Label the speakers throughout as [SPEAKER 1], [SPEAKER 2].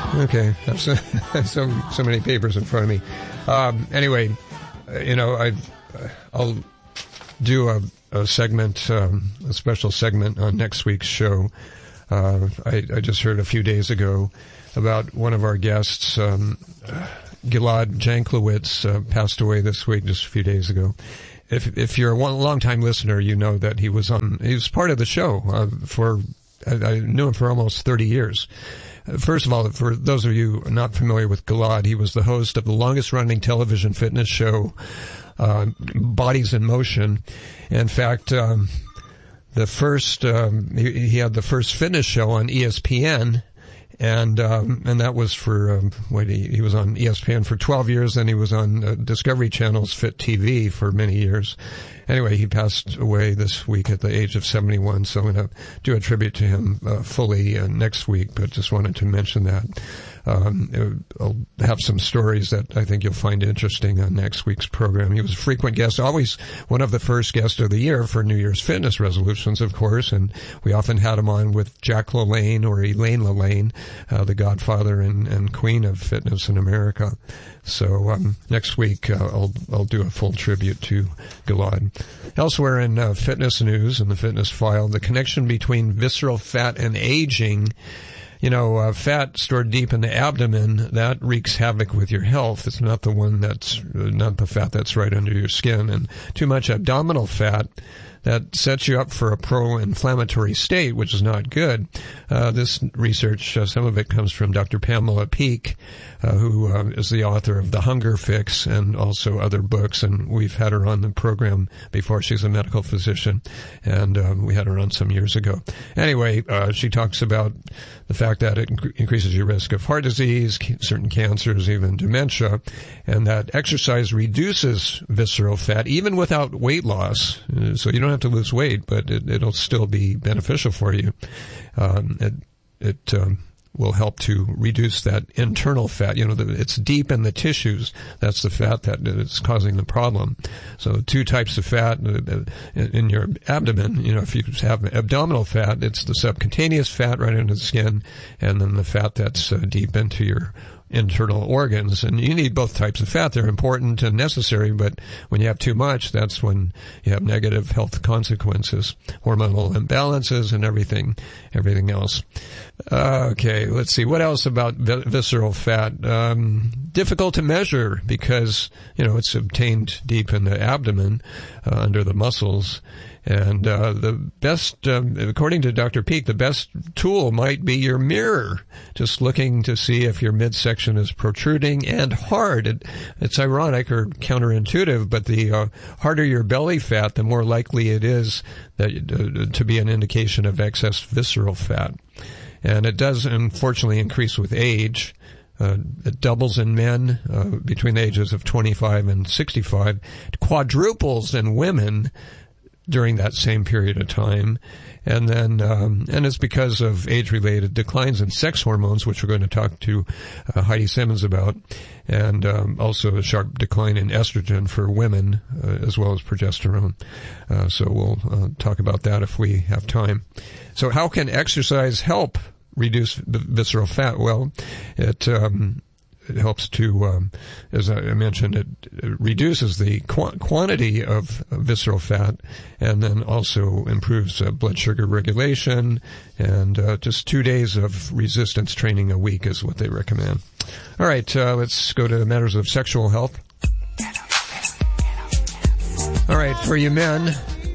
[SPEAKER 1] Okay, I have so many papers in front of me. Anyway, I'll do a segment, a special segment on next week's show. I just heard a few days ago about one of our guests, Gilad Janklowitz, passed away this week, just a few days ago. If you're a long-time listener, you know that he was part of the show I knew him for almost 30 years. First of all, for those of you not familiar with Gilad, he was the host of the longest-running television fitness show, Bodies in Motion. In fact, he had the first fitness show on ESPN, and that was for he was on ESPN for 12 years, and he was on Discovery Channel's Fit TV for many years. Anyway, he passed away this week at the age of 71, so I'm going to do a tribute to him fully next week, but just wanted to mention that. I'll have some stories that I think you'll find interesting on next week's program. He was a frequent guest, always one of the first guests of the year for New Year's fitness resolutions, of course, and we often had him on with Jack LaLanne or Elaine LaLanne, the godfather and queen of fitness in America. So next week I'll do a full tribute to Gilad. Elsewhere in fitness news, in the fitness file, the connection between visceral fat and aging. Fat stored deep in the abdomen, that wreaks havoc with your health. It's not not the fat that's right under your skin. And too much abdominal fat, that sets you up for a pro-inflammatory state, which is not good. This research, some of it comes from Dr. Pamela Peeke, who is the author of The Hunger Fix and also other books, and we've had her on the program before. She's a medical physician, and we had her on some years ago. Anyway, she talks about the fact that it increases your risk of heart disease, certain cancers, even dementia, and that exercise reduces visceral fat, even without weight loss. So you don't have to lose weight, but it'll still be beneficial for you. It will help to reduce that internal fat. It's deep in the tissues. That's the fat that is causing the problem. So two types of fat in your abdomen. If you have abdominal fat, it's the subcutaneous fat right under the skin, and then the fat that's deep into your internal organs. And you need both types of fat. They're important and necessary, but when you have too much, that's when you have negative health consequences, hormonal imbalances, and everything else. Okay, let's see. What else about visceral fat? Difficult to measure because, it's obtained deep in the abdomen, under the muscles. And the best, according to Dr. Peeke, the best tool might be your mirror, just looking to see if your midsection is protruding and hard. It's ironic or counterintuitive, but the harder your belly fat, the more likely it is that to be an indication of excess visceral fat. And it does, unfortunately, increase with age. It doubles in men between the ages of 25 and 65. It quadruples in women during that same period of time. And then, and it's because of age-related declines in sex hormones, which we're going to talk to Heidi Simmons about, and also a sharp decline in estrogen for women, as well as progesterone. So we'll talk about that if we have time. So how can exercise help reduce visceral fat? Well, it helps to, as I mentioned, it reduces the quantity of visceral fat, and then also improves blood sugar regulation, and just 2 days of resistance training a week is what they recommend. All right, let's go to matters of sexual health. All right, for you men,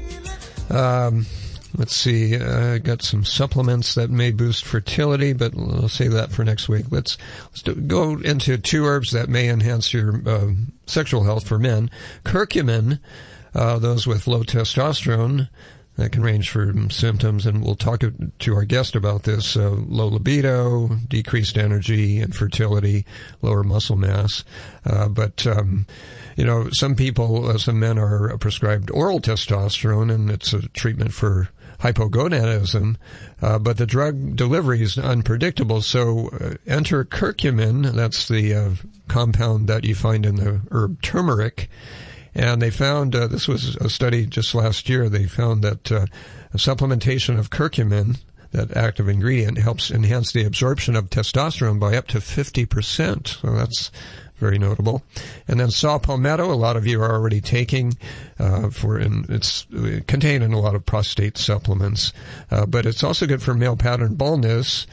[SPEAKER 1] let's see, I got some supplements that may boost fertility, but I'll save that for next week. Let's go into 2 herbs that may enhance your sexual health for men. Curcumin, those with low testosterone, that can range from symptoms, and we'll talk to our guest about this, low libido, decreased energy, infertility, lower muscle mass. But some people, some men are prescribed oral testosterone, and it's a treatment for hypogonadism, but the drug delivery is unpredictable. So enter curcumin. That's the compound that you find in the herb turmeric. And they found, this was a study just last year, they found that supplementation of curcumin, that active ingredient, helps enhance the absorption of testosterone by up to 50%. So that's very notable. And then saw palmetto, a lot of you are already taking, it's contained in a lot of prostate supplements. But it's also good for male pattern baldness,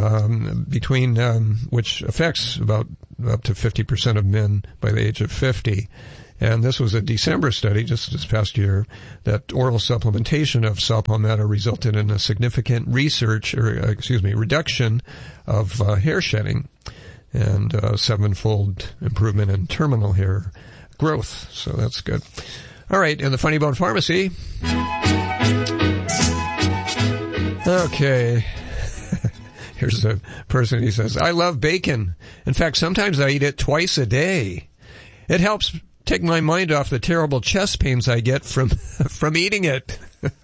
[SPEAKER 1] which affects about up to 50% of men by the age of 50. And this was a December study, just this past year, that oral supplementation of saw palmetto resulted in a significant reduction of hair shedding and 7-fold improvement in terminal hair growth. So that's good. All right, in the Funny Bone Pharmacy. Okay. Here's a person, he says, I love bacon. In fact, sometimes I eat it twice a day. It helps take my mind off the terrible chest pains I get from eating it.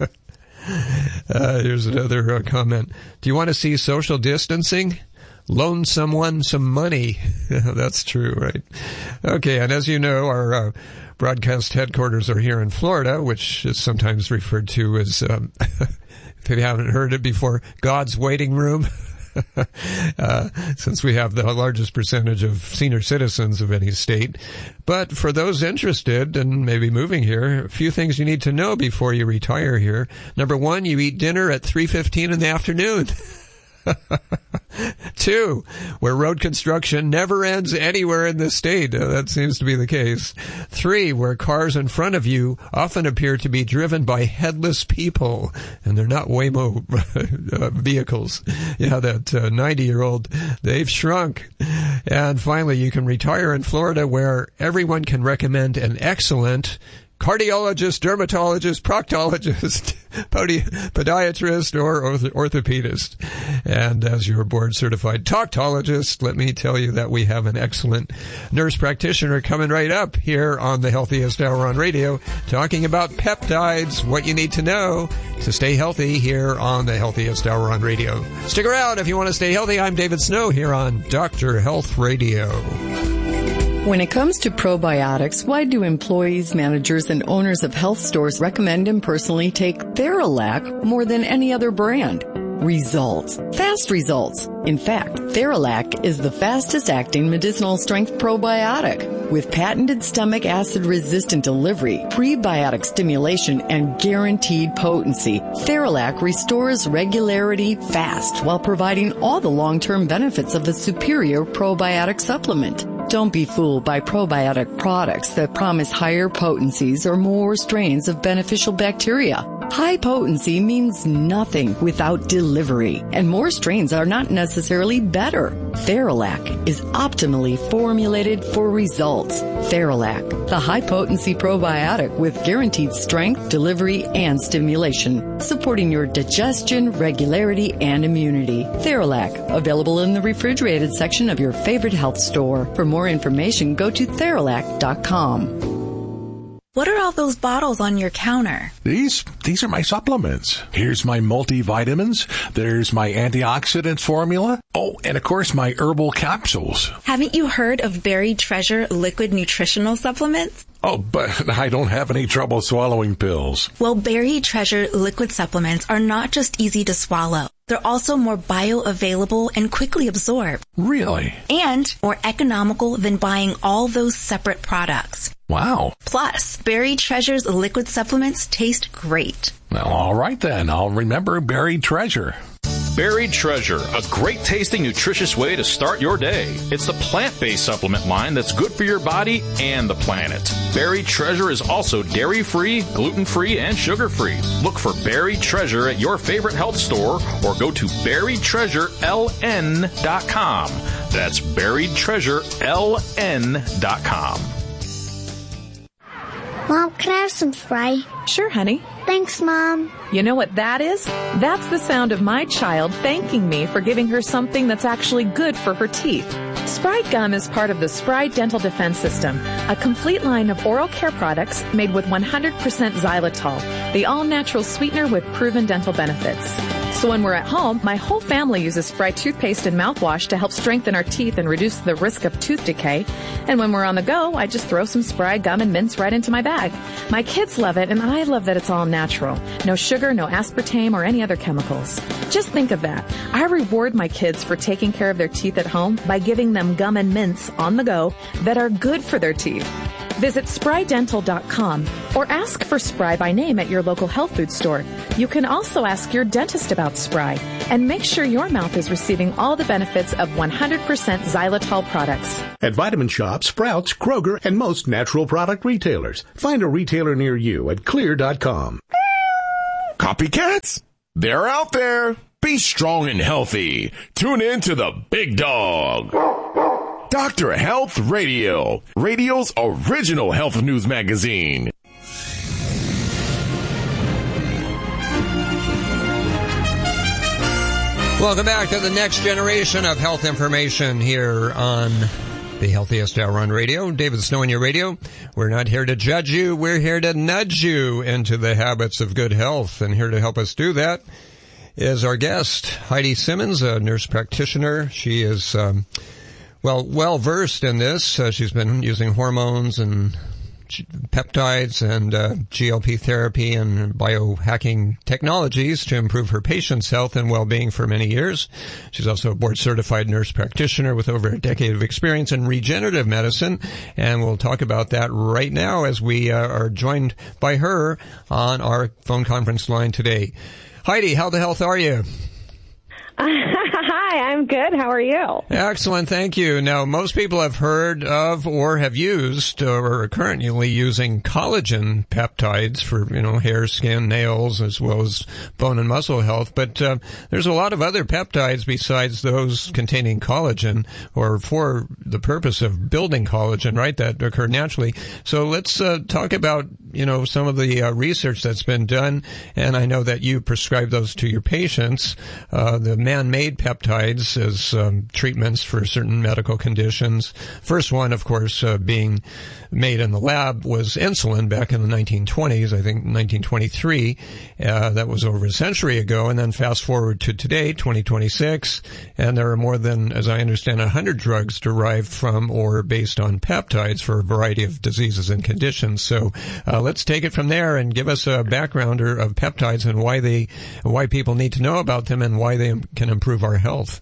[SPEAKER 1] Here's another comment. Do you want to see social distancing? Loan someone some money. That's true, right? Okay, and as you know, our broadcast headquarters are here in Florida, which is sometimes referred to as, if you haven't heard it before, God's waiting room. Since we have the largest percentage of senior citizens of any state. But for those interested in maybe moving here, a few things you need to know before you retire here. Number one, you eat dinner at 3:15 in the afternoon. 2, where road construction never ends anywhere in the state. That seems to be the case. 3, where cars in front of you often appear to be driven by headless people, and they're not Waymo vehicles. Yeah, that 90-year-old, they've shrunk. And finally, you can retire in Florida where everyone can recommend an excellent cardiologist, dermatologist, proctologist, podiatrist, or orthopedist. And as your board-certified talktologist, let me tell you that we have an excellent nurse practitioner coming right up here on the Healthiest Hour on Radio, talking about peptides, what you need to know to stay healthy here on the Healthiest Hour on Radio. Stick around if you want to stay healthy. I'm David Snow here on Dr. Health Radio.
[SPEAKER 2] When it comes to probiotics, why do employees, managers, and owners of health stores recommend and personally take Theralac more than any other brand? Results. Fast results. In fact, Theralac is the fastest acting medicinal strength probiotic. With patented stomach acid resistant delivery, prebiotic stimulation, and guaranteed potency, Theralac restores regularity fast while providing all the long-term benefits of the superior probiotic supplement. Don't be fooled by probiotic products that promise higher potencies or more strains of beneficial bacteria. High potency means nothing without delivery, and more strains are not necessarily better. Theralac is optimally formulated for results. Theralac, the high-potency probiotic with guaranteed strength, delivery, and stimulation, supporting your digestion, regularity, and immunity. Theralac, available in the refrigerated section of your favorite health store. For more information, go to Theralac.com.
[SPEAKER 3] What are all those bottles on your counter?
[SPEAKER 4] These are my supplements. Here's my multivitamins. There's my antioxidant formula. Oh, and of course my herbal capsules.
[SPEAKER 3] Haven't you heard of Berry Treasure liquid nutritional supplements?
[SPEAKER 4] Oh, but I don't have any trouble swallowing pills.
[SPEAKER 3] Well, Berry Treasure liquid supplements are not just easy to swallow. They're also more bioavailable and quickly absorbed.
[SPEAKER 4] Really?
[SPEAKER 3] And more economical than buying all those separate products.
[SPEAKER 4] Wow.
[SPEAKER 3] Plus, Berry Treasure's liquid supplements taste great.
[SPEAKER 4] Well, all right then. I'll remember Berry Treasure.
[SPEAKER 5] Berry Treasure, a great tasting, nutritious way to start your day. It's the plant-based supplement line that's good for your body and the planet. Berry Treasure is also dairy-free, gluten-free, and sugar-free. Look for Berry Treasure at your favorite health store or go to berrytreasureln.com. That's berrytreasureln.com.
[SPEAKER 6] Mom, can I have some Sprite?
[SPEAKER 7] Sure, honey.
[SPEAKER 6] Thanks, Mom.
[SPEAKER 7] You know what that is? That's the sound of my child thanking me for giving her something that's actually good for her teeth. Sprite Gum is part of the Sprite Dental Defense System, a complete line of oral care products made with 100% xylitol, the all-natural sweetener with proven dental benefits. So when we're at home, my whole family uses Spry toothpaste and mouthwash to help strengthen our teeth and reduce the risk of tooth decay. And when we're on the go, I just throw some Spry gum and mints right into my bag. My kids love it, and I love that it's all natural. No sugar, no aspartame, or any other chemicals. Just think of that. I reward my kids for taking care of their teeth at home by giving them gum and mints on the go that are good for their teeth. Visit sprydental.com or ask for Spry by name at your local health food store. You can also ask your dentist about Spry and make sure your mouth is receiving all the benefits of 100% xylitol products.
[SPEAKER 8] At Vitamin Shoppe, Sprouts, Kroger, and most natural product retailers. Find a retailer near you at clear.com.
[SPEAKER 9] Copycats? They're out there. Be strong and healthy. Tune in to the Big Dog. Dr. Health Radio, radio's original health news magazine.
[SPEAKER 1] Welcome back to the next generation of health information here on the Healthiest Hour on radio. David Snow on your radio. We're not here to judge you. We're here to nudge you into the habits of good health. And here to help us do that is our guest, Heidi Simmons, a nurse practitioner. She is well versed in this. She's been using hormones and peptides and GLP therapy and biohacking technologies to improve her patients' health and well-being for many years. She's also a board-certified nurse practitioner with over a decade of experience in regenerative medicine, and we'll talk about that right now as we are joined by her on our phone conference line today. Heidi, how the health are you?
[SPEAKER 10] Hi, I'm good. How are you?
[SPEAKER 1] Excellent, thank you. Now, most people have heard of or have used or are currently using collagen peptides for, hair, skin, nails, as well as bone and muscle health. But there's a lot of other peptides besides those containing collagen or for the purpose of building collagen, right, that occur naturally. So let's talk about, some of the research that's been done. And I know that you prescribe those to your patients, the man-made peptides as treatments for certain medical conditions. First one, of course, being made in the lab was insulin back in the 1920s, I think 1923. That was over a century ago. And then fast forward to today, 2026, and there are more than, as I understand, 100 drugs derived from or based on peptides for a variety of diseases and conditions. So let's take it from there and give us a backgrounder of peptides and why people need to know about them and why they can improve our health.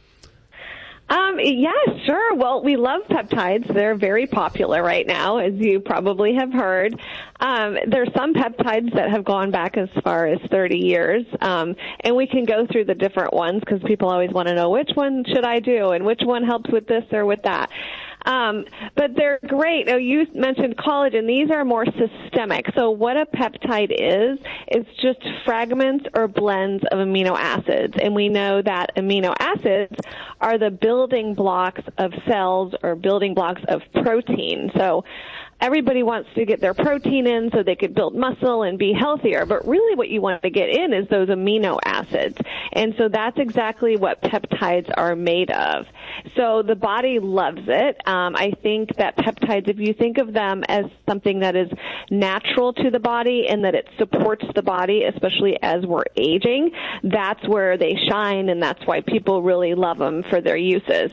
[SPEAKER 10] Yeah, sure. Well, we love peptides. They're very popular right now, as you probably have heard. There's some peptides that have gone back as far as 30 years, and we can go through the different ones because people always want to know which one should I do and which one helps with this or with that. But they're great. Oh, you mentioned collagen. These are more systemic. So what a peptide is just fragments or blends of amino acids. And we know that amino acids are the building blocks of cells or building blocks of protein. So everybody wants to get their protein in so they could build muscle and be healthier. But really what you want to get in is those amino acids. And so that's exactly what peptides are made of. So the body loves it. I think that peptides, if you think of them as something that is natural to the body and that it supports the body, especially as we're aging, that's where they shine, and that's why people really love them for their uses.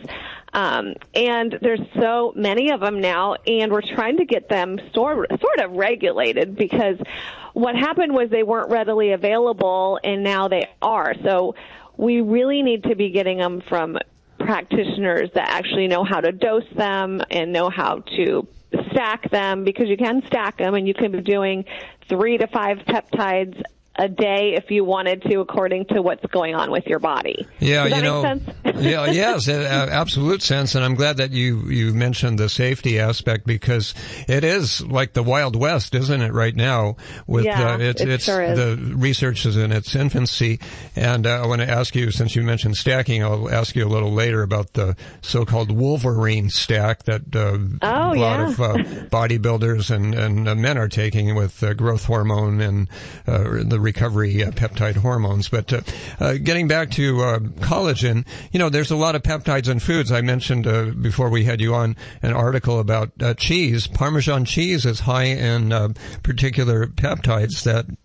[SPEAKER 10] And there's so many of them now, and we're trying to get them sort of regulated because what happened was they weren't readily available, and now they are. So we really need to be getting them from practitioners that actually know how to dose them and know how to stack them, because you can stack them and you can be doing 3 to 5 peptides a day if you wanted to, according to what's going on with your body.
[SPEAKER 1] Yeah,
[SPEAKER 10] Does that make sense?
[SPEAKER 1] Yes, absolute sense. And I'm glad that you mentioned the safety aspect, because it is like the Wild West, isn't it, right now? With it sure is. The research is in its infancy. And I want to ask you, since you mentioned stacking, I'll ask you a little later about the so-called Wolverine stack that a lot of bodybuilders and men are taking with growth hormone and the recovery peptide hormones. But getting back to collagen, there's a lot of peptides in foods. I mentioned before we had you on an article about cheese. Parmesan cheese is high in particular peptides that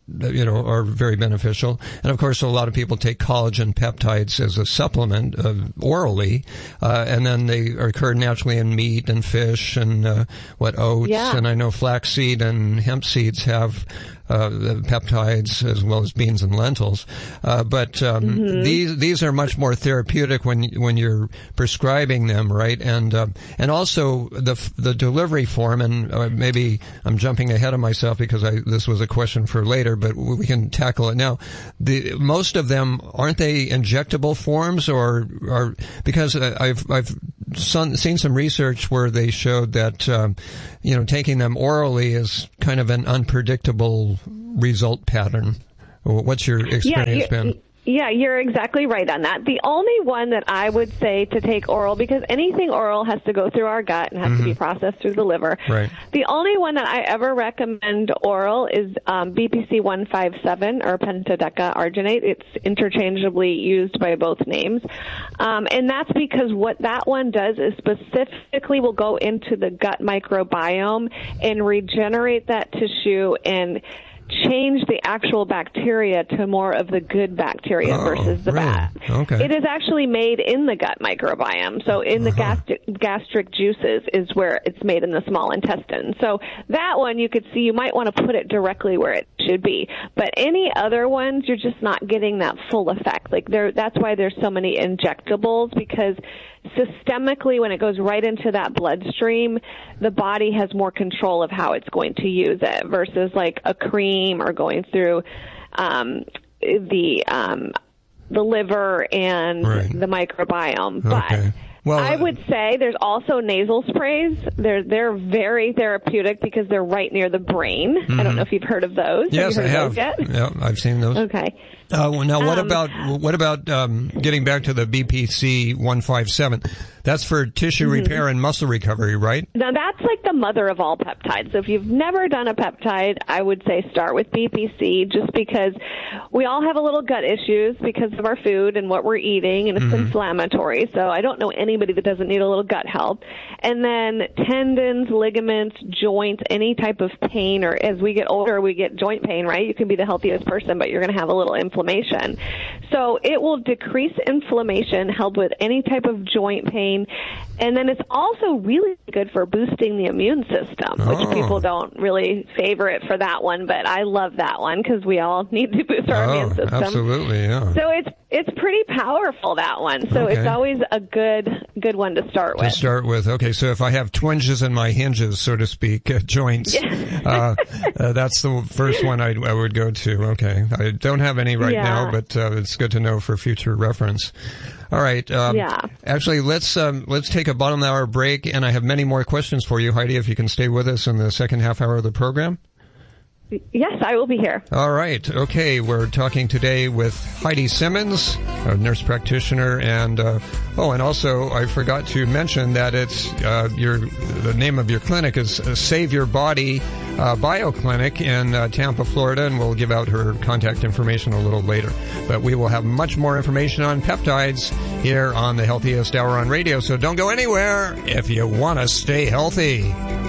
[SPEAKER 1] are very beneficial. And of course, a lot of people take collagen peptides as a supplement orally, and then they occur naturally in meat and fish and oats.
[SPEAKER 10] Yeah.
[SPEAKER 1] And I know flaxseed and hemp seeds have the peptides as well as beans and lentils. But these are much more therapeutic when you're prescribing them, right? And also the delivery form, and maybe I'm jumping ahead of myself because this was a question for later, but we can tackle it now. Most of them, aren't they injectable forms, or because I've seen some research where they showed that taking them orally is kind of an unpredictable result pattern. What's your experience been?
[SPEAKER 10] Yeah, you're exactly right on that. The only one that I would say to take oral, because anything oral has to go through our gut and has to be processed through the liver.
[SPEAKER 1] Right.
[SPEAKER 10] The only one that I ever recommend oral is BPC 157 or pentadecaarginate. It's interchangeably used by both names. And that's because what that one does is specifically will go into the gut microbiome and regenerate that tissue and change the actual bacteria to more of the good bacteria versus the bad.
[SPEAKER 1] Okay.
[SPEAKER 10] It is actually made in the gut microbiome. So in the gastric juices is where it's made in the small intestine. So that one you could see you might want to put it directly where it should be. But any other ones, you're just not getting that full effect. That's why there's so many injectables, because systemically, when it goes right into that bloodstream, the body has more control of how it's going to use it versus like a cream or going through the liver and the microbiome. But
[SPEAKER 1] well,
[SPEAKER 10] I would say there's also nasal sprays. They're very therapeutic because they're right near the brain. I don't know if you've heard of those.
[SPEAKER 1] Yes,
[SPEAKER 10] I have.
[SPEAKER 1] Yeah, I've seen those.
[SPEAKER 10] Okay.
[SPEAKER 1] Now, what about getting back to the BPC 157? That's for tissue repair and muscle recovery, right?
[SPEAKER 10] Now, that's like the mother of all peptides. So if you've never done a peptide, I would say start with BPC, just because we all have a little gut issues because of our food and what we're eating, and it's inflammatory. So I don't know anybody that doesn't need a little gut help. And then tendons, ligaments, joints, any type of pain, or as we get older, we get joint pain, right? You can be the healthiest person, but you're going to have a little inflammation. So it will decrease inflammation, help with any type of joint pain. And then it's also really good for boosting the immune system, which people don't really favor it for that one, but I love that one because we all need to boost our immune system.
[SPEAKER 1] Absolutely, yeah.
[SPEAKER 10] So it's pretty powerful, that one. So it's always a good one to start with.
[SPEAKER 1] Okay, so if I have twinges in my hinges, so to speak, joints, that's the first one I would go to. Okay, I don't have any right now, but it's good to know for future reference. All right. Actually, let's take a bottom of the hour break, and I have many more questions for you, Heidi, if you can stay with us in the second half hour of the program.
[SPEAKER 10] Yes, I will be here.
[SPEAKER 1] All right. Okay, we're talking today with Heidi Simmons, a nurse practitioner, and also I forgot to mention that it's the name of your clinic is Save Your Body Bio Clinic in Tampa, Florida, and we'll give out her contact information a little later. But we will have much more information on peptides here on the Healthiest Hour on Radio, so don't go anywhere if you want to stay healthy.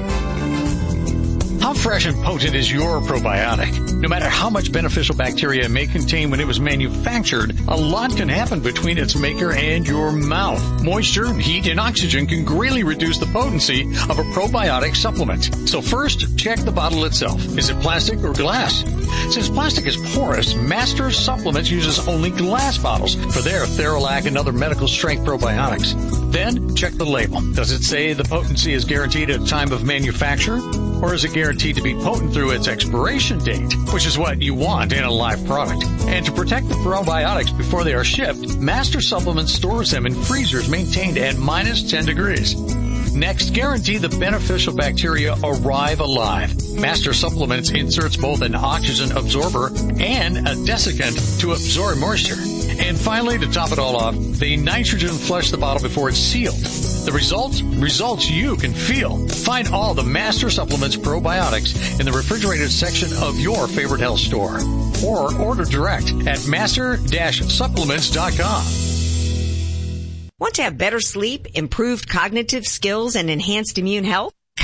[SPEAKER 11] How fresh and potent is your probiotic? No matter how much beneficial bacteria it may contain when it was manufactured, a lot can happen between its maker and your mouth. Moisture, heat, and oxygen can greatly reduce the potency of a probiotic supplement. So first, check the bottle itself. Is it plastic or glass? Since plastic is porous, Master Supplements uses only glass bottles for their Theralac and other medical strength probiotics. Then, check the label. Does it say the potency is guaranteed at time of manufacture? Or is it guaranteed to be potent through its expiration date, which is what you want in a live product? And to protect the probiotics before they are shipped, Master Supplements stores them in freezers maintained at -10 degrees. Next, guarantee the beneficial bacteria arrive alive. Master Supplements inserts both an oxygen absorber and a desiccant to absorb moisture. And finally, to top it all off, they nitrogen flush the bottle before it's sealed. The results you can feel. Find all the Master Supplements probiotics in the refrigerated section of your favorite health store. Or order direct at master-supplements.com.
[SPEAKER 12] Want to have better sleep, improved cognitive skills, and enhanced immune health?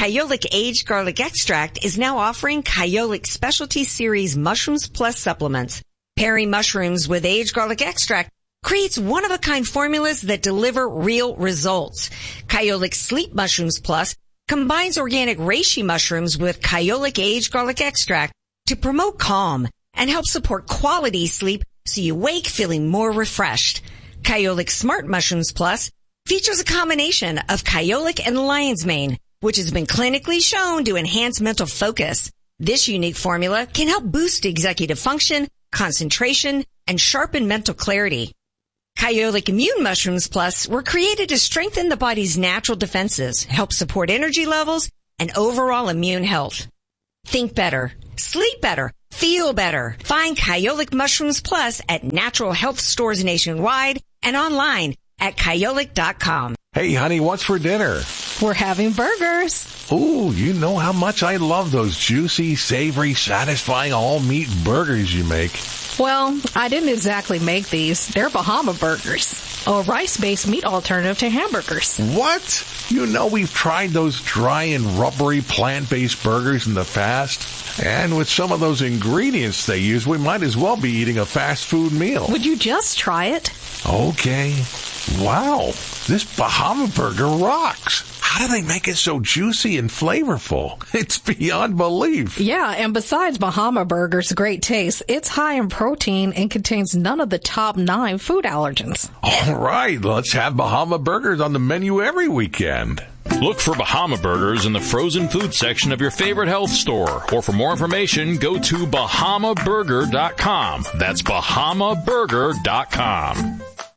[SPEAKER 12] Kyolic Aged Garlic Extract is now offering Kyolic Specialty Series Mushrooms Plus supplements. Pairing mushrooms with aged garlic extract creates one-of-a-kind formulas that deliver real results. Kyolic Sleep Mushrooms Plus combines organic reishi mushrooms with Kyolic Aged Garlic Extract to promote calm and help support quality sleep so you wake feeling more refreshed. Kyolic Smart Mushrooms Plus features a combination of Kyolic and lion's mane, which has been clinically shown to enhance mental focus. This unique formula can help boost executive function, concentration, and sharpen mental clarity. Kyolic Immune Mushrooms Plus were created to strengthen the body's natural defenses, help support energy levels, and overall immune health. Think better, sleep better, feel better. Find Kyolic Mushrooms Plus at natural health stores nationwide and online at kyolic.com.
[SPEAKER 4] Hey, honey, what's for dinner?
[SPEAKER 13] We're having burgers.
[SPEAKER 4] Ooh, you know how much I love those juicy, savory, satisfying all-meat burgers you make.
[SPEAKER 13] Well, I didn't exactly make these. They're Bahama burgers, a rice-based meat alternative to hamburgers.
[SPEAKER 4] What? You know we've tried those dry and rubbery plant-based burgers in the past. And with some of those ingredients they use, we might as well be eating a fast food meal.
[SPEAKER 13] Would you just try it?
[SPEAKER 4] Okay. Wow, this Bahama burger rocks. How do they make it so juicy and flavorful? It's beyond belief.
[SPEAKER 13] Yeah, and besides Bahama burger's great taste, it's high in protein and contains none of the top 9 food allergens.
[SPEAKER 4] All right, let's have Bahama burgers on the menu every weekend.
[SPEAKER 5] Look for Bahama Burgers in the frozen food section of your favorite health store. Or for more information, go to BahamaBurger.com. That's BahamaBurger.com.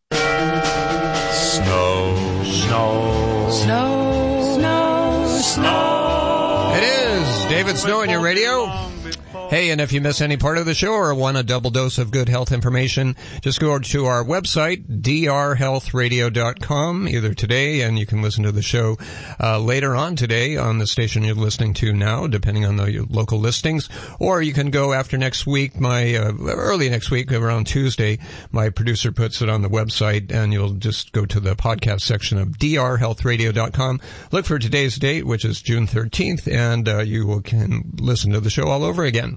[SPEAKER 9] Snow, snow,
[SPEAKER 1] snow, snow, snow. It is David Snow on your radio. Hey, and if you miss any part of the show or want a double dose of good health information, just go to our website, drhealthradio.com, either today, and you can listen to the show later on today on the station you're listening to now, depending on the local listings, or you can go after next week, early next week, around Tuesday. My producer puts it on the website, and you'll just go to the podcast section of drhealthradio.com. Look for today's date, which is June 13th, and you can listen to the show all over again.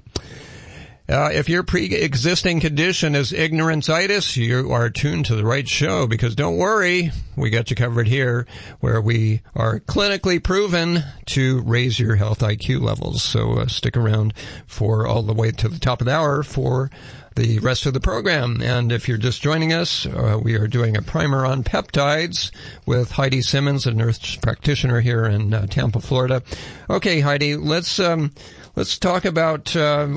[SPEAKER 1] If your pre-existing condition is ignorantitis, you are tuned to the right show, because don't worry, we got you covered here, where we are clinically proven to raise your health IQ levels. So stick around for all the way to the top of the hour for the rest of the program. And if you're just joining us, we are doing a primer on peptides with Heidi Simmons, a nurse practitioner here in Tampa, Florida. Okay, Heidi, let's talk about,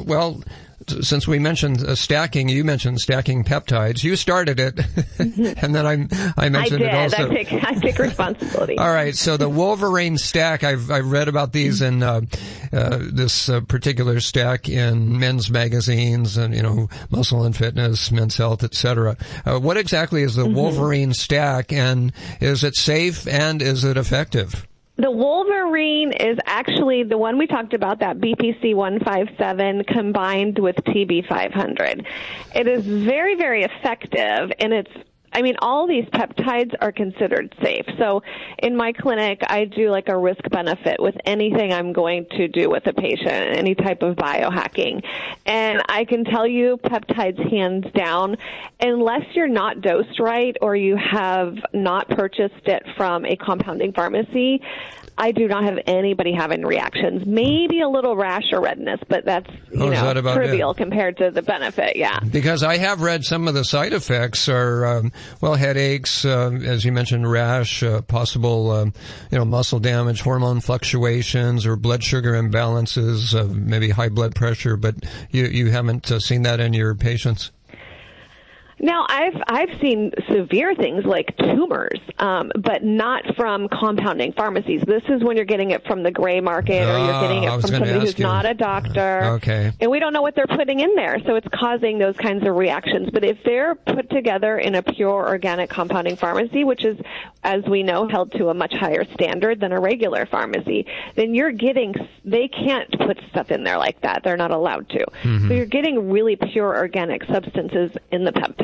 [SPEAKER 1] since we mentioned stacking, you mentioned stacking peptides. You started it, and then I mentioned it also.
[SPEAKER 10] I take responsibility.
[SPEAKER 1] All right, so the Wolverine stack, I've read about these in this particular stack in men's magazines and, Muscle and Fitness, Men's Health, etc. What exactly is the Wolverine stack, and is it safe and is it effective?
[SPEAKER 10] The Wolverine is actually the one we talked about, that BPC 157 combined with TB 500. It is very, very effective, and all these peptides are considered safe. So in my clinic, I do like a risk benefit with anything I'm going to do with a patient, any type of biohacking. And I can tell you peptides hands down, unless you're not dosed right or you have not purchased it from a compounding pharmacy, I do not have anybody having reactions. Maybe a little rash or redness, but that's trivial compared to the benefit. Yeah.
[SPEAKER 1] Because I have read some of the side effects are headaches, as you mentioned, rash, possible muscle damage, hormone fluctuations, or blood sugar imbalances, maybe high blood pressure. But you haven't seen that in your patients?
[SPEAKER 10] Now, I've seen severe things like tumors, but not from compounding pharmacies. This is when you're getting it from the gray market, or you're getting it from somebody who's not a doctor.
[SPEAKER 1] Okay.
[SPEAKER 10] And we don't know what they're putting in there, so it's causing those kinds of reactions. But if they're put together in a pure organic compounding pharmacy, which is, as we know, held to a much higher standard than a regular pharmacy, then they can't put stuff in there like that. They're not allowed to. Mm-hmm. So you're getting really pure organic substances in the peptide.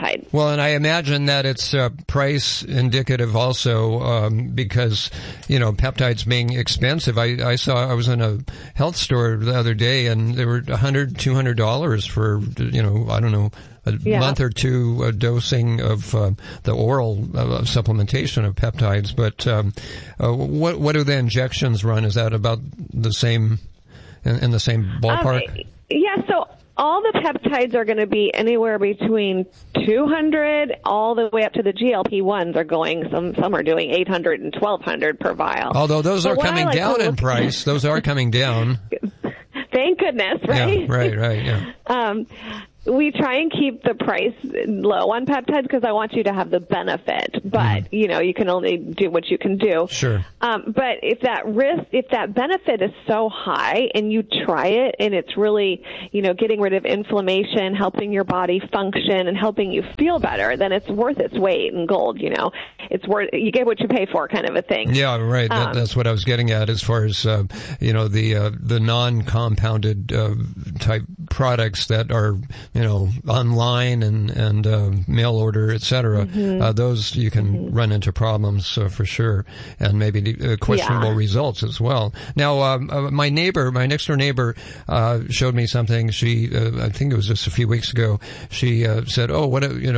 [SPEAKER 10] peptide.
[SPEAKER 1] Well, and I imagine that it's price indicative also, because, peptides being expensive. I was in a health store the other day and they were $100, $200 for, I don't know, a month or two dosing of the oral supplementation of peptides. But what do the injections run? Is that about the same, in the same ballpark?
[SPEAKER 10] So all the peptides are going to be anywhere between 200 all the way up to the GLP-1s are going, some are doing 800 and 1200 per vial.
[SPEAKER 1] Although those are coming down in price. Those are coming down.
[SPEAKER 10] Thank goodness, right?
[SPEAKER 1] Yeah, right, yeah.
[SPEAKER 10] We try and keep the price low on peptides because I want you to have the benefit, but you can only do what you can do.
[SPEAKER 1] Sure.
[SPEAKER 10] But if that benefit is so high and you try it and it's really, getting rid of inflammation, helping your body function and helping you feel better, then it's worth its weight in gold, It's worth, you get what you pay for kind of a thing.
[SPEAKER 1] Yeah, right. That's what I was getting at as far as, the non-compounded, type products that are, online and mail order, et cetera. Those you can run into problems for sure, and maybe questionable results as well. Now, my next door neighbor showed me something. She, I think it was just a few weeks ago. She said, "Oh,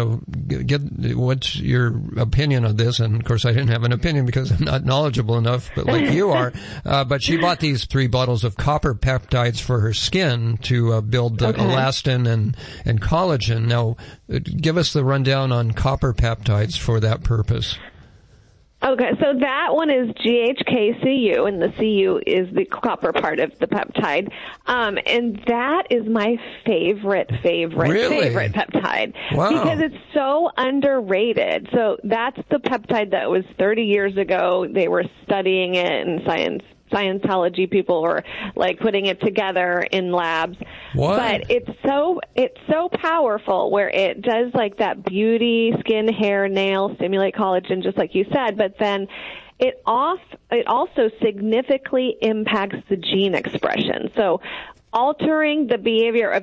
[SPEAKER 1] what's your opinion on this?" And of course, I didn't have an opinion because I'm not knowledgeable enough, but like you are. But she bought these 3 bottles of copper peptides for her skin to build elastin and collagen. Now, give us the rundown on copper peptides for that purpose.
[SPEAKER 10] Okay, so that one is GHK-Cu, and the Cu is the copper part of the peptide. And that is my favorite peptide.
[SPEAKER 1] Wow.
[SPEAKER 10] Because it's so underrated. So that's the peptide that was 30 years ago. They were studying it in Scientology people were like putting it together in labs.
[SPEAKER 1] What?
[SPEAKER 10] But it's so powerful where it does like that beauty, skin, hair, nail, stimulate collagen, just like you said, but then it also significantly impacts the gene expression. So altering the behavior of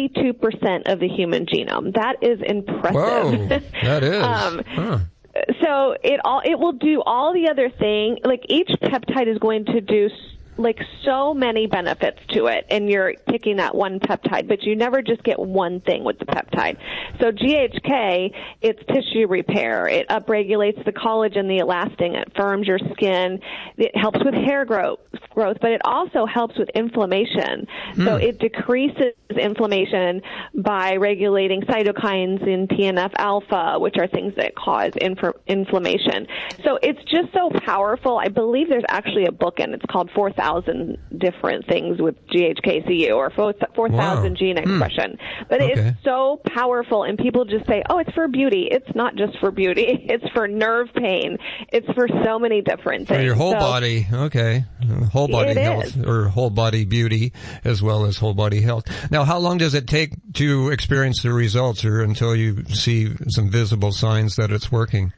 [SPEAKER 10] 32% of the human genome. That is impressive.
[SPEAKER 1] Whoa, that is.
[SPEAKER 10] So it will do all the other thing. Like each peptide is going to do like so many benefits to it, and you're picking that one peptide, but you never just get one thing with the peptide. So GHK, it's tissue repair. It upregulates the collagen, the elastin. It firms your skin. It helps with hair growth, but it also helps with inflammation. So it decreases inflammation by regulating cytokines in TNF-alpha, which are things that cause inflammation. So it's just so powerful. I believe there's actually a book, and it's called 4,000 different things with GHK-Cu or 4,000 gene expression. But it's so powerful, and people just say, oh, it's for beauty. It's not just for beauty. It's for nerve pain. It's for so many different things.
[SPEAKER 1] For your whole body. Okay. Whole body health or whole body beauty as well as whole body health. Now, how long does it take to experience the results or until you see some visible signs that it's working?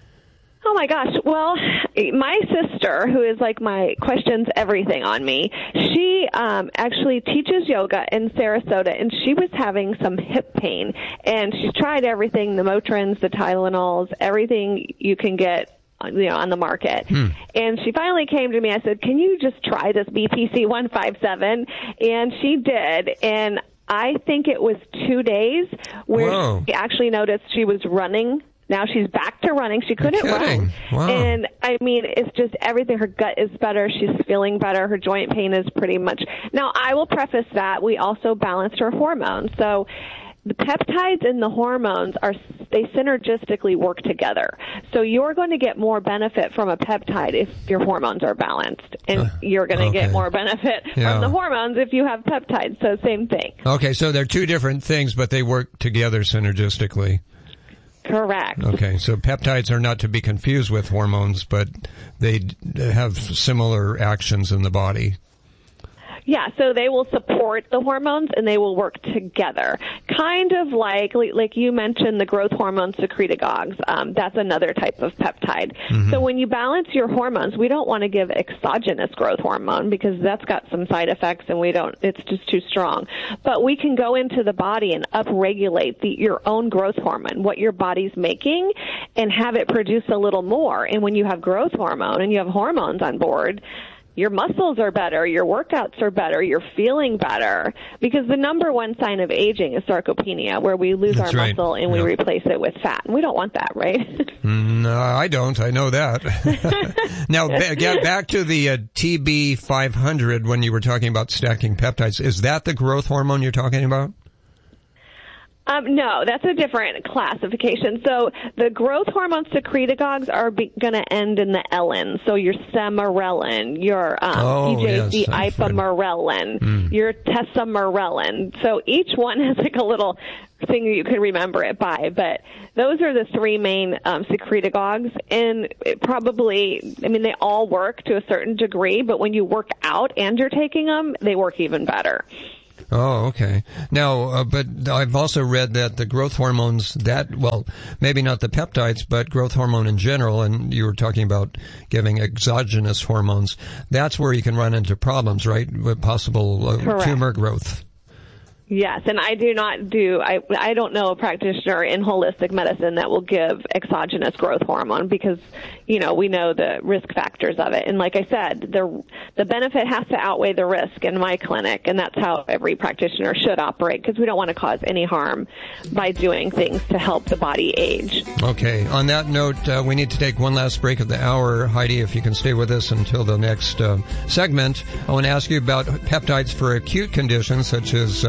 [SPEAKER 10] Oh my gosh. Well, my sister, who is like questions everything on me, she actually teaches yoga in Sarasota, and she was having some hip pain, and she's tried everything, the Motrins, the Tylenols, everything you can get on the market. And she finally came to me. I said, can you just try this BPC 157? And she did. And I think it was 2 days where she actually noticed she was running. Now she's back to running. She couldn't run.
[SPEAKER 1] Wow.
[SPEAKER 10] And I mean, it's just everything. Her gut is better. She's feeling better. Her joint pain is pretty much. Now, I will preface that we also balanced her hormones. So the peptides and the hormones they synergistically work together. So you're going to get more benefit from a peptide if your hormones are balanced, and you're going to get more benefit from the hormones if you have peptides. So same thing.
[SPEAKER 1] Okay, so they're two different things, but they work together synergistically.
[SPEAKER 10] Correct.
[SPEAKER 1] Okay, so peptides are not to be confused with hormones, but they have similar actions in the body.
[SPEAKER 10] Yeah, so they will support the hormones and they will work together. Kind of like you mentioned, the growth hormone secretagogues. That's another type of peptide. Mm-hmm. So when you balance your hormones, we don't want to give exogenous growth hormone because that's got some side effects and it's just too strong. But we can go into the body and upregulate your own growth hormone, what your body's making, and have it produce a little more. And when you have growth hormone and you have hormones on board, your muscles are better, your workouts are better, you're feeling better. Because the number one sign of aging is sarcopenia, where we lose our muscle and we replace it with fat. And we don't want that, right?
[SPEAKER 1] No, I don't. I know that. Now, get back to the TB500 when you were talking about stacking peptides. Is that the growth hormone you're talking about?
[SPEAKER 10] No, that's a different classification. So the growth hormone secretagogues are going to end in the ellen. So your sermorelin, your PJZ ipamorelin, your tesamorelin. So each one has like a little thing you can remember it by. But those are the three main secretagogues. And they all work to a certain degree. But when you work out and you're taking them, they work even better.
[SPEAKER 1] Oh, okay. Now, but I've also read that the growth hormones maybe not the peptides, but growth hormone in general, and you were talking about giving exogenous hormones, that's where you can run into problems, right? With possible tumor growth.
[SPEAKER 10] Yes, and I don't know a practitioner in holistic medicine that will give exogenous growth hormone because, we know the risk factors of it. And like I said, the benefit has to outweigh the risk in my clinic, and that's how every practitioner should operate because we don't want to cause any harm by doing things to help the body age.
[SPEAKER 1] Okay. On that note, we need to take one last break of the hour. Heidi, if you can stay with us until the next segment, I want to ask you about peptides for acute conditions such as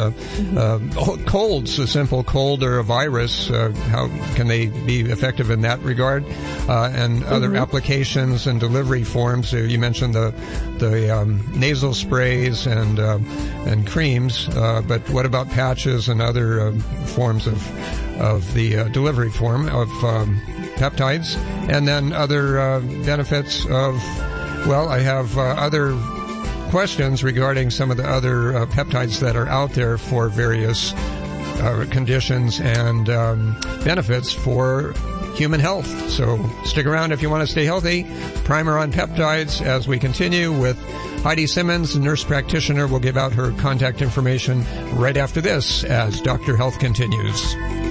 [SPEAKER 1] colds, a simple cold or a virus. How can they be effective in that regard? And other applications and delivery forms. You mentioned the nasal sprays and creams, but what about patches and other forms of the delivery form of peptides? And then other benefits of, I have other questions regarding some of the other peptides that are out there for various conditions and benefits for human health. So stick around if you want to stay healthy. Primer on peptides as we continue with Heidi Simmons, nurse practitioner. Will give out her contact information right after this as Dr. Health continues.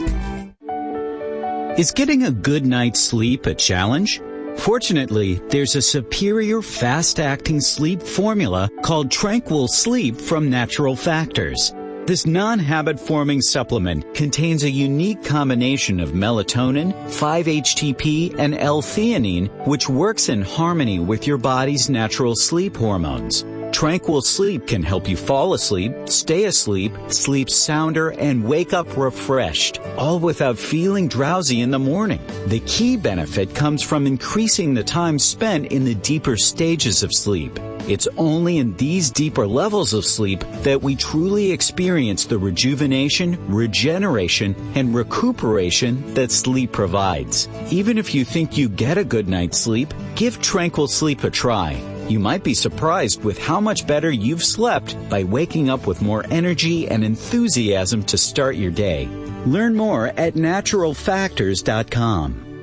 [SPEAKER 14] Is getting a good night's sleep a challenge? Fortunately, there's a superior fast-acting sleep formula called Tranquil Sleep from Natural Factors. This non-habit-forming supplement contains a unique combination of melatonin, 5-HTP, and L-theanine, which works in harmony with your body's natural sleep hormones. Tranquil Sleep can help you fall asleep, stay asleep, sleep sounder, and wake up refreshed, all without feeling drowsy in the morning. The key benefit comes from increasing the time spent in the deeper stages of sleep. It's only in these deeper levels of sleep that we truly experience the rejuvenation, regeneration, and recuperation that sleep provides. Even if you think you get a good night's sleep, give Tranquil Sleep a try. You might be surprised with how much better you've slept by waking up with more energy and enthusiasm to start your day. Learn more at naturalfactors.com.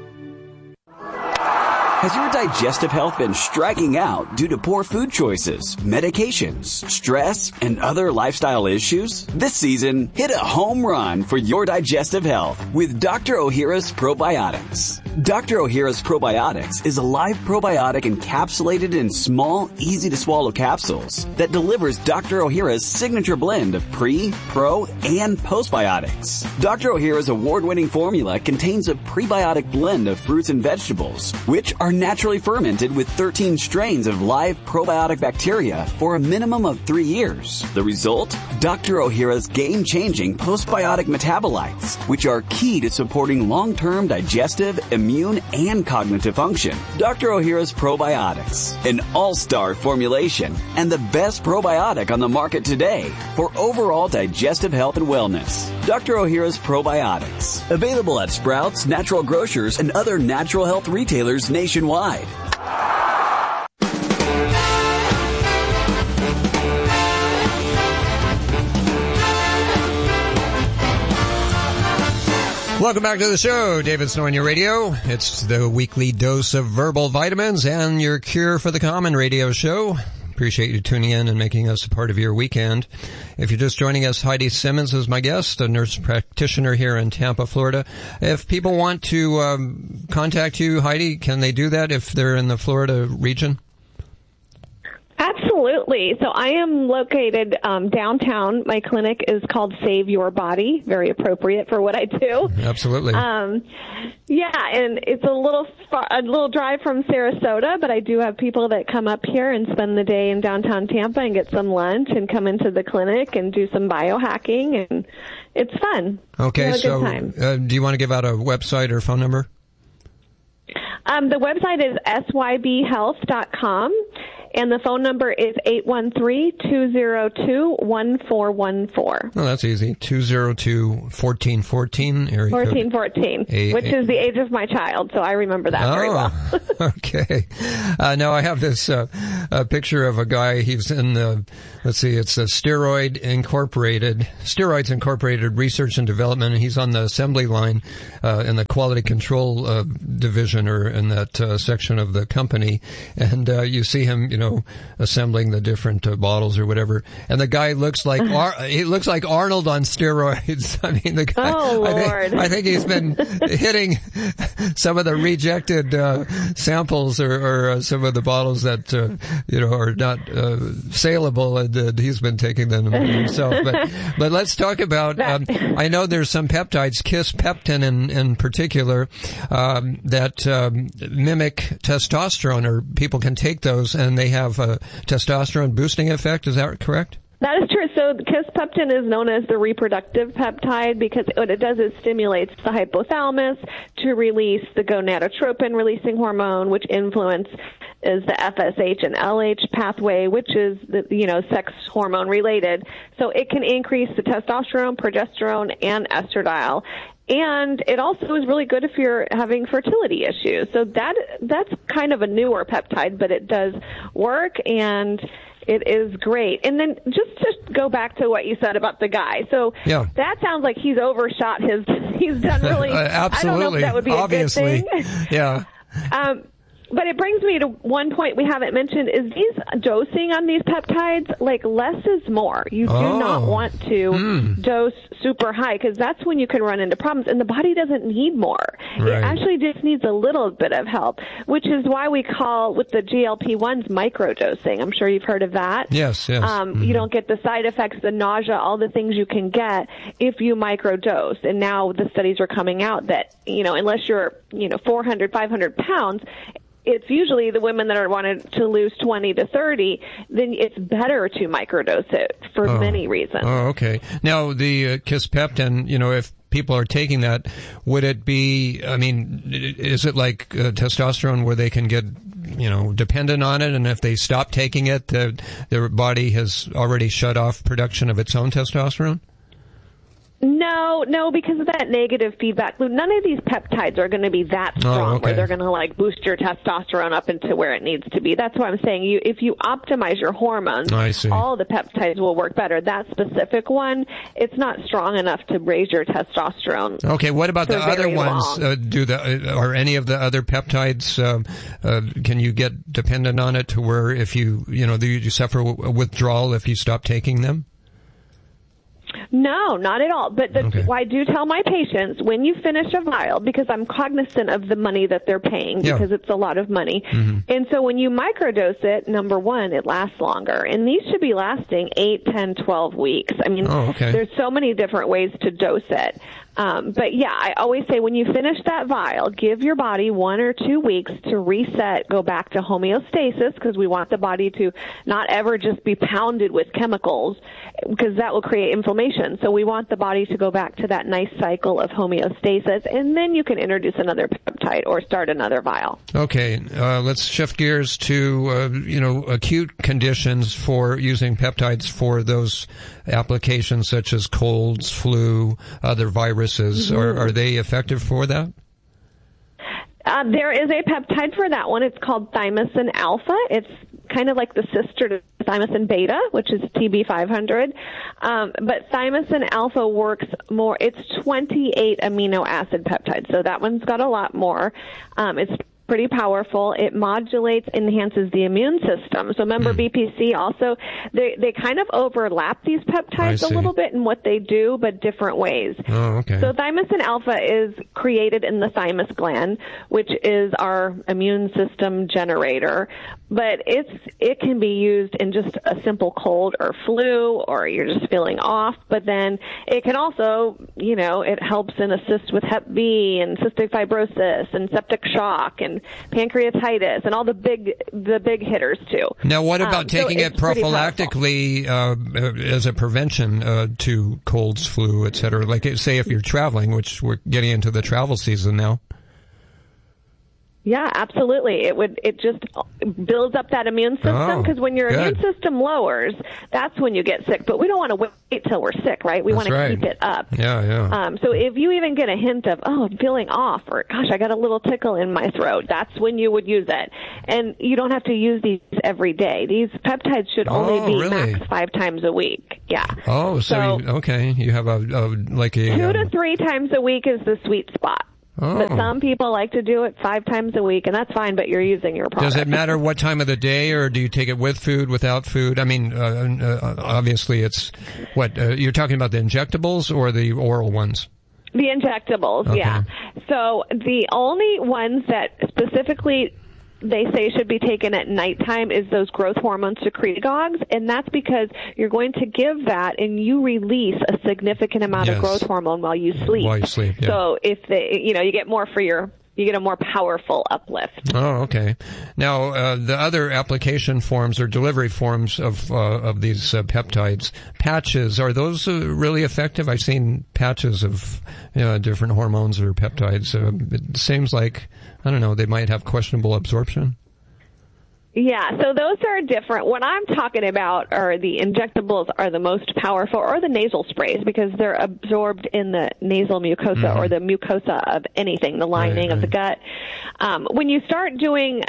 [SPEAKER 15] Has your digestive health been striking out due to poor food choices, medications, stress, and other lifestyle issues? This season, hit a home run for your digestive health with Dr. Ohhira's Probiotics. Dr. Ohhira's Probiotics is a live probiotic encapsulated in small, easy-to-swallow capsules that delivers Dr. Ohhira's signature blend of pre, pro, and postbiotics. Dr. Ohhira's award-winning formula contains a prebiotic blend of fruits and vegetables, which are naturally fermented with 13 strains of live probiotic bacteria for a minimum of 3 years. The result? Dr. Ohhira's game-changing postbiotic metabolites, which are key to supporting long-term digestive, immune, and cognitive function. Dr. Ohhira's Probiotics, an all-star formulation and the best probiotic on the market today for overall digestive health and wellness. Dr. Ohhira's Probiotics, available at Sprouts, Natural Grocers, and other natural health retailers nationwide.
[SPEAKER 1] Welcome back to the show. David Snow on your radio. It's the weekly dose of verbal vitamins and your cure for the common radio show. Appreciate you tuning in and making us a part of your weekend. If you're just joining us, Heidi Simmons is my guest, a nurse practitioner here in Tampa, Florida. If people want to contact you, Heidi, can they do that if they're in the Florida region?
[SPEAKER 10] Absolutely. So I am located downtown. My clinic is called Save Your Body. Very appropriate for what I do.
[SPEAKER 1] Absolutely.
[SPEAKER 10] Yeah, and it's a little drive from Sarasota, but I do have people that come up here and spend the day in downtown Tampa and get some lunch and come into the clinic and do some biohacking, and it's fun.
[SPEAKER 1] Okay,
[SPEAKER 10] so
[SPEAKER 1] do you want to give out a website or phone number?
[SPEAKER 10] The website is sybhealth.com. And the phone number is 813-202-1414.
[SPEAKER 1] Oh, that's easy. 202-1414.
[SPEAKER 10] 1414, which is the age of my child, so I remember that very well.
[SPEAKER 1] Okay. Now I have this a picture of a guy. He's in the, it's the Steroids Incorporated Research and Development, and he's on the assembly line in the quality control division, or in that section of the company. And you see him, assembling the different bottles or whatever. And the guy looks like he looks like Arnold on steroids. I mean, the guy.
[SPEAKER 10] Oh, Lord.
[SPEAKER 1] I think he's been hitting some of the rejected samples or some of the bottles that are not saleable, and he's been taking them himself. But let's talk about. I know there's some peptides, Kisspeptin in particular, that mimic testosterone, or people can take those and they have a testosterone boosting effect. Is that correct?
[SPEAKER 10] That is true. So Kisspeptin is known as the reproductive peptide because what it does is stimulates the hypothalamus to release the gonadotropin-releasing hormone, which influences the FSH and LH pathway, which is sex hormone related. So it can increase the testosterone, progesterone, and estradiol. And it also is really good if you're having fertility issues. So that's kind of a newer peptide, but it does work, and it is great. And then just to go back to what you said about the guy. So that sounds like he's overshot he's done really,
[SPEAKER 1] absolutely.
[SPEAKER 10] I don't know if that would be
[SPEAKER 1] Obviously.
[SPEAKER 10] a good thing.
[SPEAKER 1] Yeah.
[SPEAKER 10] But it brings me to one point we haven't mentioned is these dosing on these peptides, like less is more. You do not want to dose super high because that's when you can run into problems, and the body doesn't need more. Right. It actually just needs a little bit of help, which is why we call with the GLP-1s microdosing. I'm sure you've heard of that.
[SPEAKER 1] Yes.
[SPEAKER 10] You don't get the side effects, the nausea, all the things you can get if you microdose. And now the studies are coming out that, unless you're, 400, 500 pounds, it's usually the women that are wanted to lose 20 to 30, then it's better to microdose it for many reasons.
[SPEAKER 1] Oh, okay. Now, the Kisspeptin, if people are taking that, would it be, is it like testosterone where they can get, dependent on it, and if they stop taking it, their body has already shut off production of its own testosterone?
[SPEAKER 10] No, because of that negative feedback loop. None of these peptides are going to be that strong where they're going to boost your testosterone up into where it needs to be. That's why I'm saying if you optimize your hormones, all the peptides will work better. That specific one, it's not strong enough to raise your testosterone.
[SPEAKER 1] Okay, what about the other ones? Are any of the other peptides, can you get dependent on it to where if you suffer withdrawal if you stop taking them?
[SPEAKER 10] No, not at all. But I do tell my patients, when you finish a vial, because I'm cognizant of the money that they're paying, because it's a lot of money. Mm-hmm. And so when you microdose it, number one, it lasts longer. And these should be lasting 8, 10, 12 weeks. There's so many different ways to dose it. But yeah, I always say when you finish that vial, give your body 1 or 2 weeks to reset, go back to homeostasis, because we want the body to not ever just be pounded with chemicals, because that will create inflammation. So we want the body to go back to that nice cycle of homeostasis, and then you can introduce another peptide or start another vial.
[SPEAKER 1] Okay, let's shift gears to, acute conditions for using peptides for those applications such as colds, flu, other viruses. Mm-hmm. Are they effective for that?
[SPEAKER 10] There is a peptide for that one. It's called thymosin alpha. It's kind of like the sister to thymosin beta, which is TB500. But thymosin alpha works more. It's 28 amino acid peptides, so that one's got a lot more. It's pretty powerful. It modulates, enhances the immune system. So remember, BPC also, they kind of overlap these peptides a little bit in what they do, but different ways.
[SPEAKER 1] Oh, okay.
[SPEAKER 10] So thymosin alpha is created in the thymus gland, which is our immune system generator. But it can be used in just a simple cold or flu, or you're just feeling off. But then it can also, it helps and assist with Hep B and cystic fibrosis and septic shock and pancreatitis and all the big hitters too.
[SPEAKER 1] Now, what about taking it prophylactically as a prevention to colds, flu, et cetera? Like, say, if you're traveling, which we're getting into the travel season now.
[SPEAKER 10] Yeah, absolutely. It just builds up that immune system, because when your immune system lowers, that's when you get sick. But we don't want to wait till we're sick, right? We want to keep it up.
[SPEAKER 1] Yeah.
[SPEAKER 10] So if you even get a hint of, I'm feeling off, or gosh, I got a little tickle in my throat, that's when you would use it. And you don't have to use these every day. These peptides should only be max 5 times a week. Yeah.
[SPEAKER 1] Oh, so you have a
[SPEAKER 10] 2 to 3 times a week is the sweet spot. But some people like to do it 5 times a week, and that's fine, but you're using your product.
[SPEAKER 1] Does it matter what time of the day, or do you take it with food, without food? I mean, obviously it's you're talking about the injectables or the oral ones?
[SPEAKER 10] The injectables, yeah. So the only ones that specifically they say should be taken at nighttime is those growth hormone secretagogues, and that's because you're going to give that and you release a significant amount of growth hormone while you sleep.
[SPEAKER 1] While you sleep, yeah.
[SPEAKER 10] So if you get more you get a more powerful uplift.
[SPEAKER 1] Oh, okay. Now, the other application forms or delivery forms of these peptides, patches, are those really effective? I've seen patches of different hormones or peptides. It seems like, I don't know, they might have questionable absorption.
[SPEAKER 10] Yeah, so those are different. What I'm talking about are the injectables are the most powerful, or the nasal sprays, because they're absorbed in the nasal mucosa or the mucosa of anything, the lining of the gut. When you start doing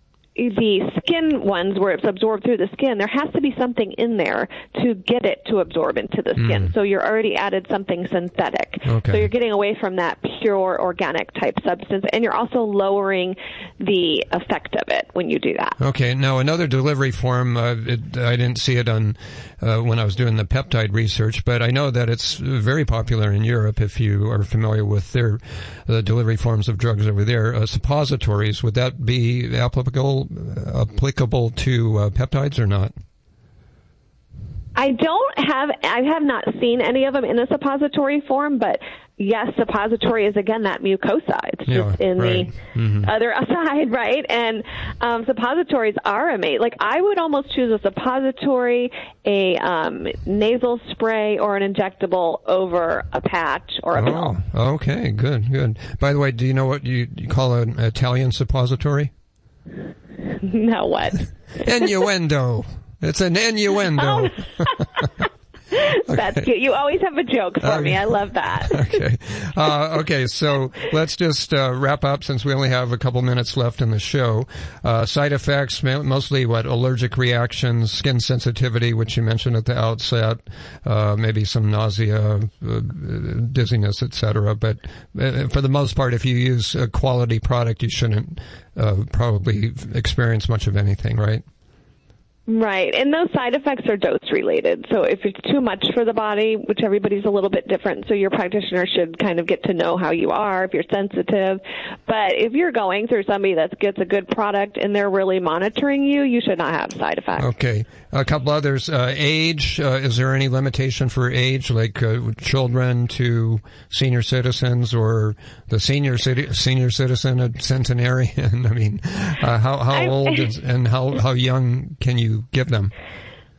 [SPEAKER 10] the skin ones where it's absorbed through the skin, there has to be something in there to get it to absorb into the skin. So you're already added something synthetic.
[SPEAKER 1] Okay.
[SPEAKER 10] So you're getting away from that pure organic type substance, and you're also lowering the effect of it when you do that.
[SPEAKER 1] Okay. Now, another delivery form, I didn't see it on when I was doing the peptide research, but I know that it's very popular in Europe if you are familiar with their delivery forms of drugs over there. Suppositories, would that be applicable to peptides or not?
[SPEAKER 10] I have not seen any of them in a suppository form, but yes, suppository is, again, that mucosa. It's just in the other side, right? And suppositories are amazing. Like, I would almost choose a suppository, a nasal spray, or an injectable over a patch or a pill.
[SPEAKER 1] Okay, good. By the way, do you know what you call an Italian suppository?
[SPEAKER 10] No, what?
[SPEAKER 1] Innuendo. It's an innuendo.
[SPEAKER 10] That's cute. You always have a joke for me. I love that.
[SPEAKER 1] Okay, so let's just wrap up, since we only have a couple minutes left in the show. Side effects, mostly allergic reactions, skin sensitivity, which you mentioned at the outset, maybe some nausea, dizziness, etc. But for the most part, if you use a quality product, you shouldn't probably experience much of anything, right?
[SPEAKER 10] Right, and those side effects are dose related. So if it's too much for the body, which everybody's a little bit different, so your practitioner should kind of get to know how you are, if you're sensitive. But if you're going through somebody that gets a good product and they're really monitoring you, you should not have side effects. Okay,
[SPEAKER 1] a couple others. Age, is there any limitation for age, like children to senior citizens, or the senior citizen, a centenarian? I mean, how old and how young can you give them?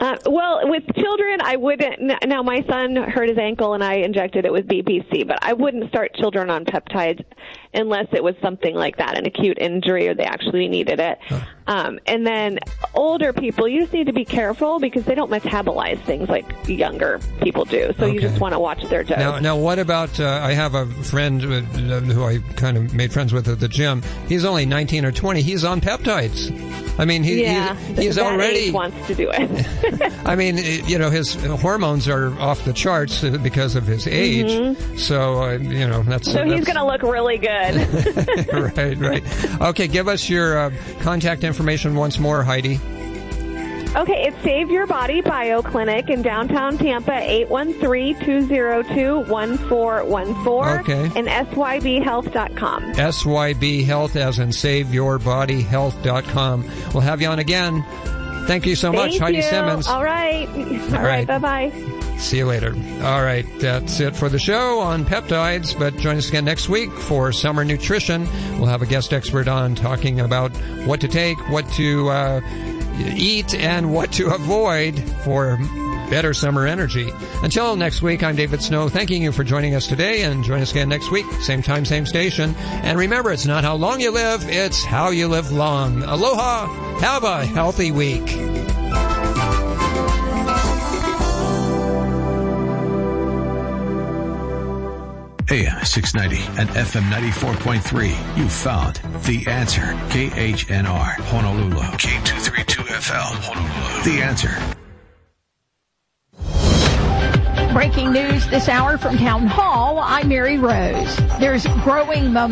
[SPEAKER 10] Well, with children, I wouldn't. Now, my son hurt his ankle, and I injected it with BPC, but I wouldn't start children on peptides unless it was something like that, an acute injury, or they actually needed it. And then older people, you just need to be careful because they don't metabolize things like younger people do. So you just want to watch their dose.
[SPEAKER 1] Now, what about, I have a friend who I kind of made friends with at the gym. He's only 19 or 20. He's on peptides. I mean, he's already
[SPEAKER 10] wants to do it.
[SPEAKER 1] I mean, his hormones are off the charts because of his age. Mm-hmm. So, that's...
[SPEAKER 10] So he's going to look really good.
[SPEAKER 1] Right. Okay, give us your contact information once more, Heidi.
[SPEAKER 10] Okay, it's Save Your Body Bio Clinic in downtown Tampa, 813-202-1414.
[SPEAKER 1] Okay.
[SPEAKER 10] And SYBHealth.com.
[SPEAKER 1] SYB Health, as in SaveYourBodyHealth.com. We'll have you on again. Thank you so much, Heidi Simmons.
[SPEAKER 10] All right. All right. Bye-bye.
[SPEAKER 1] See you later. All right, that's it for the show on peptides, but join us again next week for Summer Nutrition. We'll have a guest expert on talking about what to take, what to eat, and what to avoid for better summer energy. Until next week, I'm David Snow, thanking you for joining us today, and join us again next week, same time, same station. And remember, it's not how long you live, it's how you live long. Aloha! Have a healthy week.
[SPEAKER 16] AM 690 and FM 94.3. You found The Answer. KHNR, Honolulu. K232FL, Honolulu. The Answer.
[SPEAKER 17] Breaking news this hour from Town Hall. I'm Mary Rose. There's growing momentum